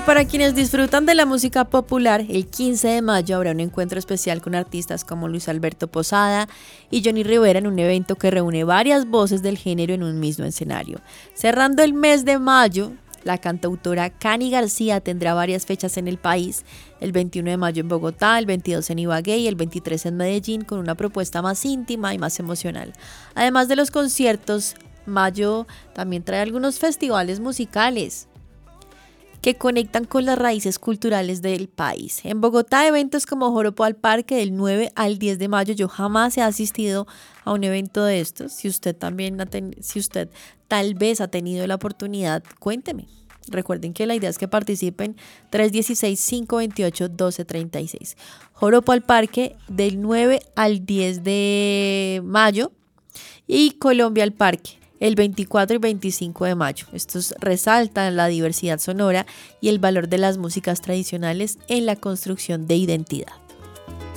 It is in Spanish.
para quienes disfrutan de la música popular, el 15 de mayo habrá un encuentro especial con artistas como Luis Alberto Posada y Johnny Rivera en un evento que reúne varias voces del género en un mismo escenario. Cerrando el mes de mayo, la cantautora Cani García tendrá varias fechas en el país, el 21 de mayo en Bogotá, el 22 en Ibagué y el 23 en Medellín, con una propuesta más íntima y más emocional. Además de los conciertos, mayo también trae algunos festivales musicales que conectan con las raíces culturales del país. En Bogotá, eventos como Joropo al Parque del 9 al 10 de mayo. Yo jamás he asistido a un evento de estos. Si usted tal vez ha tenido la oportunidad, cuénteme. Recuerden que la idea es que participen 316-528-1236. Joropo al Parque del 9 al 10 de mayo y Colombia al Parque el 24 y 25 de mayo. Estos resaltan la diversidad sonora y el valor de las músicas tradicionales en la construcción de identidad.